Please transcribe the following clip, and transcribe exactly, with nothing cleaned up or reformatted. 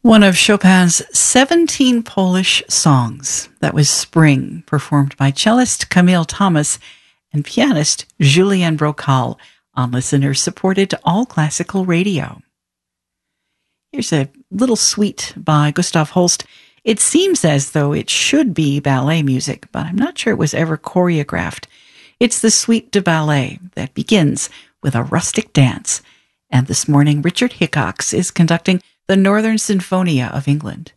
One of Chopin's seventeen Polish songs. That was Spring, performed by cellist Camille Thomas and pianist Julien Brocal on listener-supported all-classical radio. Here's a little suite by Gustav Holst. It seems as though it should be ballet music, but I'm not sure it was ever choreographed. It's the Suite de Ballet that begins with a rustic dance. And this morning, Richard Hickox is conducting the Northern Sinfonia of England.